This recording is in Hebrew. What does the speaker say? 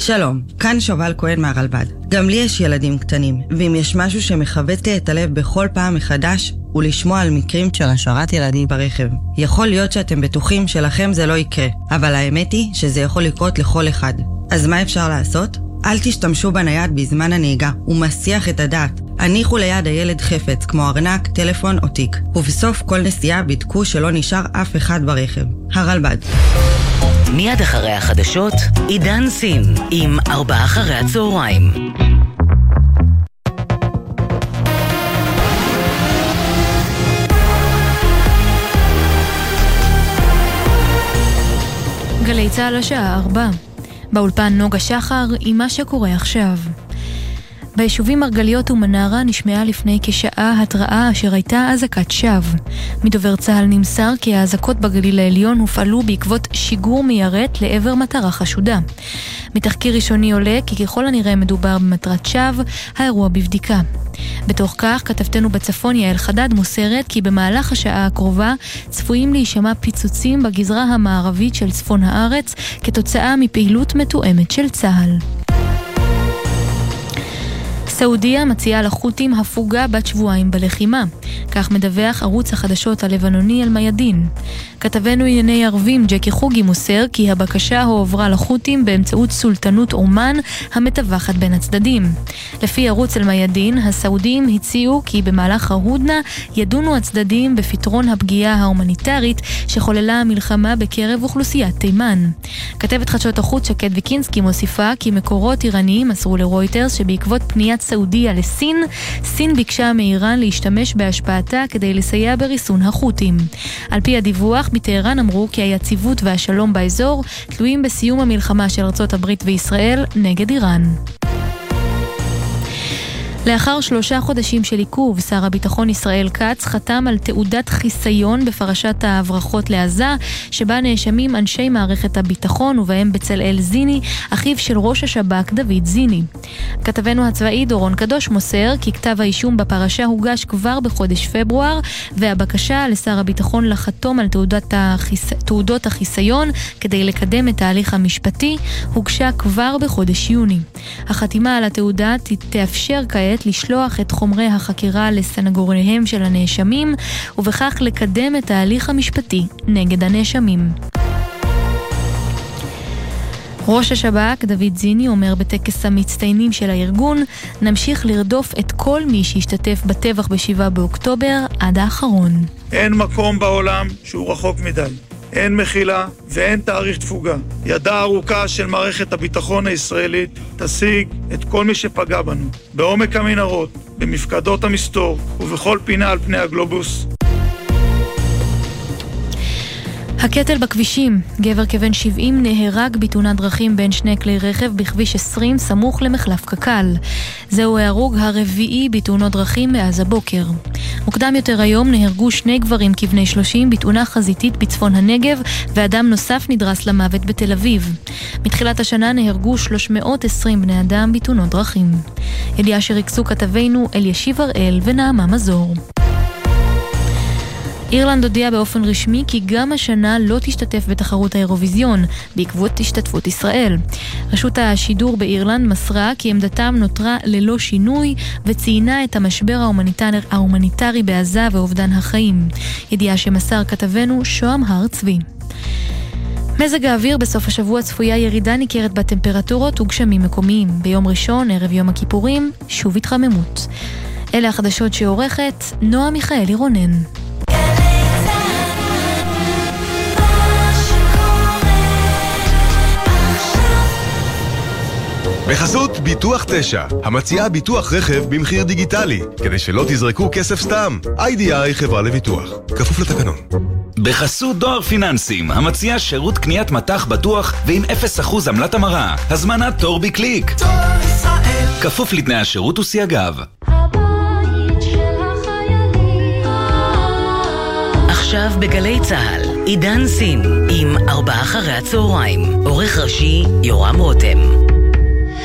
שלום, כאן שובל כהן מהרלב"ד. גם לי יש ילדים קטנים, ואם יש משהו שמחבט לי את הלב בכל פעם מחדש, הוא לשמוע על מקרים של השארת ילדים ברכב. יכול להיות שאתם בטוחים שלכם זה לא יקרה, אבל האמת היא שזה יכול לקרות לכל אחד. אז מה אפשר לעשות? אל תשתמשו בנייד בזמן הנהיגה, הוא מסיח את הדעת. הניחו ליד הילד חפץ, כמו ארנק, טלפון או תיק. ובסוף כל נסיעה בדקו שלא נשאר אף אחד ברכב. הרלב"ד. מיד אחרי החדשות, עידן סין, עם 4 אחרי הצהריים. גלי צהל השעה 4. באולפן נוגה שחר עם מה שקורה עכשיו. ביישובים מרגליות ומנרה נשמעה לפני כשעה התראה אשר הייתה אזעקת שווא. מדובר צהל נמסר כי האזעקות בגליל העליון הופעלו בעקבות שיגור מיירט לעבר מטרה חשודה. מתחקיר ראשוני עולה כי ככל הנראה מדובר במטרת שווא, האירוע בבדיקה. בתוך כך, כתבתנו בצפון יעל חדד מוסרת כי במהלך השעה הקרובה צפויים להישמע פיצוצים בגזרה המערבית של צפון הארץ כתוצאה מפעילות מתואמת של צהל. סעודיה מציעה לחות'ים הפוגה בת שבועיים בלחימה. כך מדווח ערוץ החדשות הלבנוני אל-מיאדין. כתבנו ענייני ערבים ג'קי חוגי מוסר כי הבקשה הועברה לחות'ים באמצעות סולטנות אומן המתווכת בין הצדדים. לפי ערוץ אל-מיאדין, הסעודים הציעו כי במהלך ההודנה ידונו הצדדים בפתרון הפגיעה ההומניטרית שחוללה המלחמה בקרב אוכלוסיית תימן. כתבת חדשות החוץ שקד ויקינסקי מוסיפה כי מקורות איראניים מסרו לרויטרס שבעקבות פניית סעודיה לסין, סין ביקשה מאיראן להשתמש בהשפעתה כדי לסייע בריסון החות'ים. על פי הדיווח, בטהרן אמרו כי היציבות והשלום באזור תלויים בסיום המלחמה של ארצות הברית וישראל נגד איראן. לאחר 3 חודשים של עיכוב, שר הביטחון ישראל כץ חתם על תעודת חיסיון בפרשת ההברחות לעזה, שבה נאשמים אנשי מערכת הביטחון ובהם בצלאל זיני, אחיו של ראש השב"כ דוד זיני. כתבנו הצבאי דורון קדוש מוסר כי כתב האישום בפרשה הוגש כבר בחודש פברואר, והבקשה לשר הביטחון לחתום על תעודות החיסיון כדי לקדם את ההליך המשפטי הוגשה כבר בחודש יוני. החתימה על התעודה תאפשר כעת לשלוח את חומרי החקירה לסנגוריהם של הנאשמים, ובכך לקדם את ההליך המשפטי נגד הנאשמים. ראש השב"כ דוד זיני אומר בטקס המצטיינים של הארגון, נמשיך לרדוף את כל מי שהשתתף בטבח ב7 באוקטובר עד האחרון. אין מקום בעולם שהוא רחוק מדי. אין מחילה ואין תאריך תפוגה. ידה ארוכה של מערכת הביטחון הישראלית תשיג את כל מי שפגע בנו. בעומק המנהרות, במפקדות המסתור ובכל פינה על פני הגלובוס. הקטל בכבישים, גבר כבן 70 נהרג בתאונת דרכים בין 2 כלי רכב בכביש 20 סמוך למחלף קק"ל. זהו ההרוג הרביעי בתאונות דרכים מאז הבוקר. מוקדם יותר היום נהרגו 2 גברים כבני 30 בתאונה חזיתית בצפון הנגב, ואדם נוסף נדרס למוות בתל אביב. מתחילת השנה נהרגו 320 בני אדם בתאונות דרכים. ידיעה שריקסו כתבינו אלישיב הראל ונעמה מזור. אירלנד הודיעה באופן רשמי כי גם השנה לא תשתתף בתחרות האירוויזיון בעקבות השתתפות ישראל. רשות השידור באירלנד מסרה כי עמדתם נותרה ללא שינוי וציינה את המשבר ההומניטרי בעזה ואובדן החיים. ידיעה שמסר כתבנו שוהם הר צבי. מזג האוויר בסוף השבוע צפויה ירידה ניכרת בטמפרטורות וגשמים מקומיים. ביום ראשון, ערב יום הכיפורים, שוב התחממות. אלה החדשות שעורכת נועה מיכאלי רונן. בחסות ביטוח 9, המציעה ביטוח רכב במחיר דיגיטלי, כדי שלא תזרקו כסף סתם. IDI חברה לביטוח, כפוף לתקנון. בחסות דואר פיננסים, המציעה שירות קניית מטח בטוח ועם 0% עמלת המרה. הזמנת תור בקליק. תור ישראל. כפוף לתנאי השירות וסייגיו. עכשיו בגלי צהל, עידן סין, עם 4 אחרי הצהריים. עורך ראשי יורם רותם.